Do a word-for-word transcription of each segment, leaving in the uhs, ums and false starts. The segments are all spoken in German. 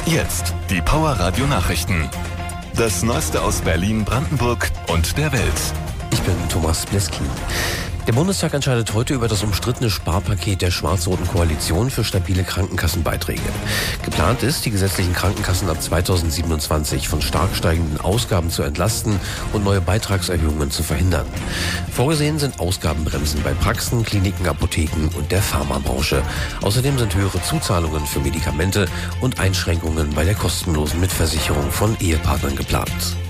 Jetzt die Power Radio Nachrichten. Das Neueste aus Berlin, Brandenburg und der Welt. Ich bin Thomas Bleski. Der Bundestag entscheidet heute über das umstrittene Sparpaket der schwarz-roten Koalition für stabile Krankenkassenbeiträge. Geplant ist, die gesetzlichen Krankenkassen ab zweitausendsiebenundzwanzig von stark steigenden Ausgaben zu entlasten und neue Beitragserhöhungen zu verhindern. Vorgesehen sind Ausgabenbremsen bei Praxen, Kliniken, Apotheken und der Pharmabranche. Außerdem sind höhere Zuzahlungen für Medikamente und Einschränkungen bei der kostenlosen Mitversicherung von Ehepartnern geplant.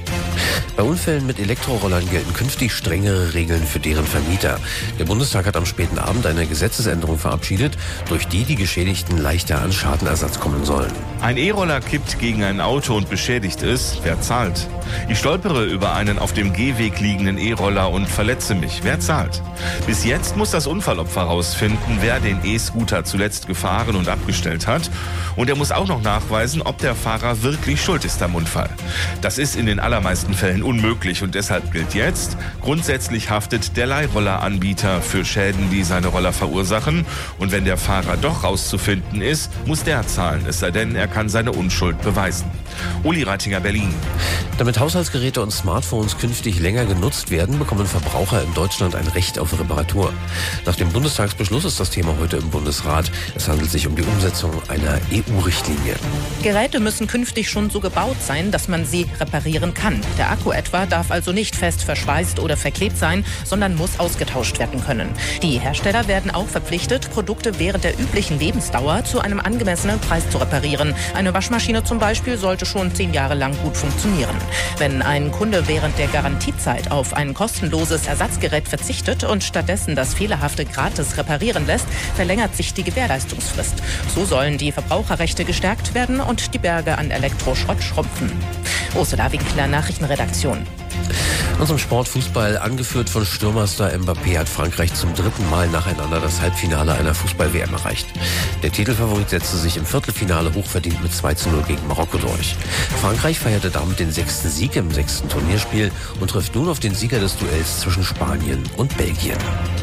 Bei Unfällen mit Elektrorollern gelten künftig strengere Regeln für deren Vermieter. Der Bundestag hat am späten Abend eine Gesetzesänderung verabschiedet, durch die die Geschädigten leichter an Schadenersatz kommen sollen. Ein E-Roller kippt gegen ein Auto und beschädigt es. Wer zahlt? Ich stolpere über einen auf dem Gehweg liegenden E-Roller und verletze mich. Wer zahlt? Bis jetzt muss das Unfallopfer herausfinden, wer den E-Scooter zuletzt gefahren und abgestellt hat. Und er muss auch noch nachweisen, ob der Fahrer wirklich schuld ist am Unfall. Das ist in den allermeisten Fällen unmöglich und deshalb gilt jetzt, grundsätzlich haftet der Leihrolleranbieter für Schäden, die seine Roller verursachen. Und wenn der Fahrer doch rauszufinden ist, muss der zahlen, es sei denn, er kann seine Unschuld beweisen. Uli Reitinger, Berlin. Damit Haushaltsgeräte und Smartphones künftig länger genutzt werden, bekommen Verbraucher in Deutschland ein Recht auf Reparatur. Nach dem Bundestagsbeschluss ist das Thema heute im Bundesrat. Es handelt sich um die Umsetzung einer E U-Richtlinie. Geräte müssen künftig schon so gebaut sein, dass man sie reparieren kann. Der Akku etwa darf also nicht fest verschweißt oder verklebt sein, sondern muss ausgetauscht werden können. Die Hersteller werden auch verpflichtet, Produkte während der üblichen Lebensdauer zu einem angemessenen Preis zu reparieren. Eine Waschmaschine zum Beispiel sollte schon zehn Jahre lang gut funktionieren. Wenn ein Kunde während der Garantiezeit auf ein kostenloses Ersatzgerät verzichtet und stattdessen das Fehlerhafte gratis reparieren lässt, verlängert sich die Gewährleistungsfrist. So sollen die Verbraucherrechte gestärkt werden und die Berge an Elektroschrott schrumpfen. Ursula Winkler, Nachrichtenredaktion. Und zum Sportfußball, angeführt von Stürmerstar Mbappé, hat Frankreich zum dritten Mal nacheinander das Halbfinale einer Fußball-W M erreicht. Der Titelfavorit setzte sich im Viertelfinale hochverdient mit zwei zu null gegen Marokko durch. Frankreich feierte damit den sechsten Sieg im sechsten Turnierspiel und trifft nun auf den Sieger des Duells zwischen Spanien und Belgien.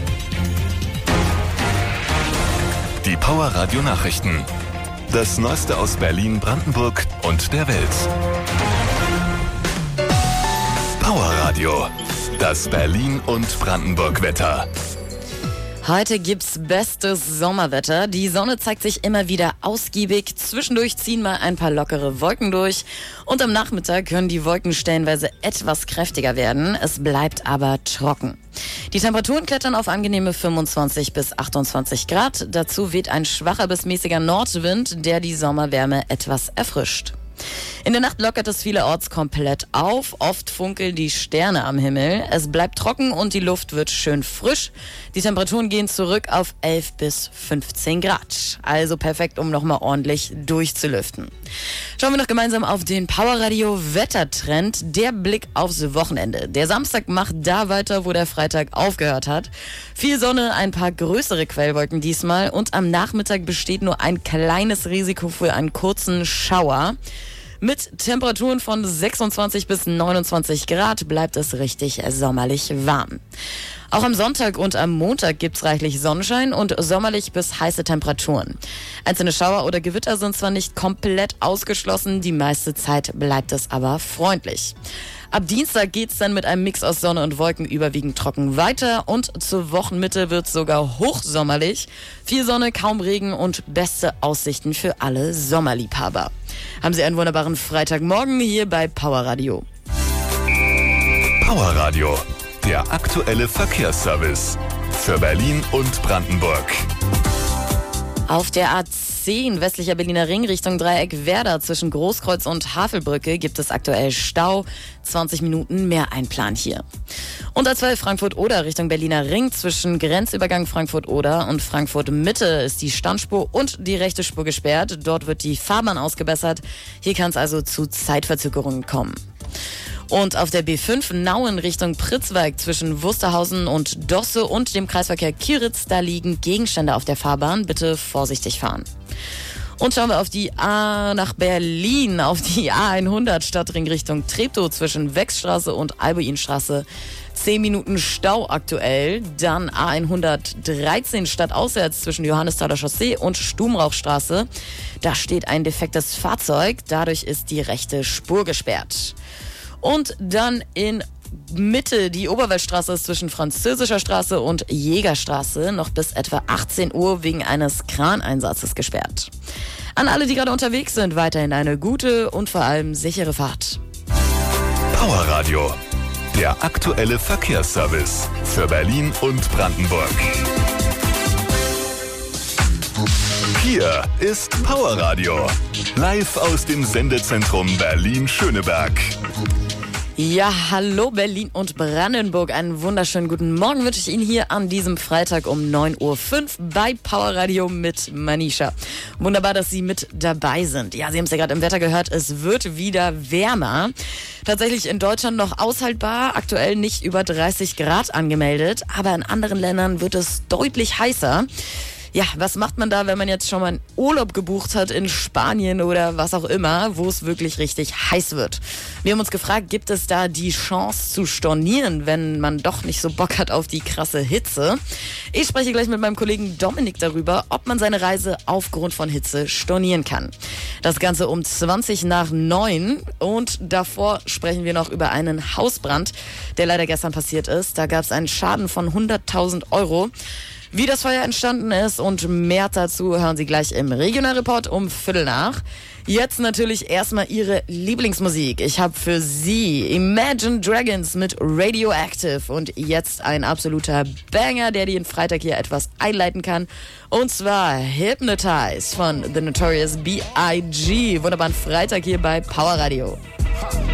Die Power Radio Nachrichten. Das Neueste aus Berlin, Brandenburg und der Welt. Power Radio. Das Berlin und Brandenburg Wetter. Heute gibt's bestes Sommerwetter. Die Sonne zeigt sich immer wieder ausgiebig. Zwischendurch ziehen mal ein paar lockere Wolken durch. Und am Nachmittag können die Wolken stellenweise etwas kräftiger werden. Es bleibt aber trocken. Die Temperaturen klettern auf angenehme fünfundzwanzig bis achtundzwanzig Grad. Dazu weht ein schwacher bis mäßiger Nordwind, der die Sommerwärme etwas erfrischt. In der Nacht lockert es vielerorts komplett auf. Oft funkeln die Sterne am Himmel. Es bleibt trocken und die Luft wird schön frisch. Die Temperaturen gehen zurück auf elf bis fünfzehn Grad. Also perfekt, um nochmal ordentlich durchzulüften. Schauen wir noch gemeinsam auf den Powerradio Wettertrend. Der Blick aufs Wochenende. Der Samstag macht da weiter, wo der Freitag aufgehört hat. Viel Sonne, ein paar größere Quellwolken diesmal. Und am Nachmittag besteht nur ein kleines Risiko für einen kurzen Schauer. Mit Temperaturen von sechsundzwanzig bis neunundzwanzig Grad bleibt es richtig sommerlich warm. Auch am Sonntag und am Montag gibt's reichlich Sonnenschein und sommerlich bis heiße Temperaturen. Einzelne Schauer oder Gewitter sind zwar nicht komplett ausgeschlossen, die meiste Zeit bleibt es aber freundlich. Ab Dienstag geht's dann mit einem Mix aus Sonne und Wolken überwiegend trocken weiter und zur Wochenmitte wird's sogar hochsommerlich. Viel Sonne, kaum Regen und beste Aussichten für alle Sommerliebhaber. Haben Sie einen wunderbaren Freitagmorgen hier bei Power Radio. Power Radio, der aktuelle Verkehrsservice für Berlin und Brandenburg. Auf der A zehn westlicher Berliner Ring Richtung Dreieck Werder zwischen Großkreuz und Havelbrücke gibt es aktuell Stau. zwanzig Minuten mehr Einplan hier. Und A zwölf Frankfurt-Oder Richtung Berliner Ring zwischen Grenzübergang Frankfurt-Oder und Frankfurt-Mitte ist die Standspur und die rechte Spur gesperrt. Dort wird die Fahrbahn ausgebessert. Hier kann es also zu Zeitverzögerungen kommen. Und auf der B fünf Nauen Richtung Pritzwalk zwischen Wusterhausen und Dosse und dem Kreisverkehr Kieritz, da liegen Gegenstände auf der Fahrbahn. Bitte vorsichtig fahren. Und schauen wir auf die A nach Berlin, auf die A hundert Stadtring Richtung Treptow zwischen Wechsstraße und Albuinstraße. zehn Minuten Stau aktuell. Dann A hundertdreizehn stadtauswärts zwischen Johannesthaler Chaussee und Stubenrauchstraße. Da steht ein defektes Fahrzeug. Dadurch ist die rechte Spur gesperrt. Und dann in Mitte, die Oberwaldstraße ist zwischen Französischer Straße und Jägerstraße noch bis etwa achtzehn Uhr wegen eines Kraneinsatzes gesperrt. An alle, die gerade unterwegs sind, weiterhin eine gute und vor allem sichere Fahrt. Powerradio, der aktuelle Verkehrsservice für Berlin und Brandenburg. Hier ist Powerradio, live aus dem Sendezentrum Berlin-Schöneberg. Ja, hallo Berlin und Brandenburg. Einen wunderschönen guten Morgen wünsche ich Ihnen hier an diesem Freitag um neun Uhr fünf bei Powerradio mit Manisha. Wunderbar, dass Sie mit dabei sind. Ja, Sie haben es ja gerade im Wetter gehört, es wird wieder wärmer. Tatsächlich in Deutschland noch aushaltbar, aktuell nicht über dreißig Grad angemeldet, aber in anderen Ländern wird es deutlich heißer. Ja, was macht man da, wenn man jetzt schon mal einen Urlaub gebucht hat in Spanien oder was auch immer, wo es wirklich richtig heiß wird? Wir haben uns gefragt, gibt es da die Chance zu stornieren, wenn man doch nicht so Bock hat auf die krasse Hitze? Ich spreche gleich mit meinem Kollegen Dominik darüber, ob man seine Reise aufgrund von Hitze stornieren kann. Das Ganze um zwanzig nach neun und davor sprechen wir noch über einen Hausbrand, der leider gestern passiert ist. Da gab es einen Schaden von hunderttausend Euro. Wie das Feuer entstanden ist und mehr dazu hören Sie gleich im Regionalreport um Viertel nach. Jetzt natürlich erstmal Ihre Lieblingsmusik. Ich habe für Sie Imagine Dragons mit Radioactive und jetzt ein absoluter Banger, der den Freitag hier etwas einleiten kann. Und zwar Hypnotize von The Notorious B I G Wunderbaren Freitag hier bei Powerradio.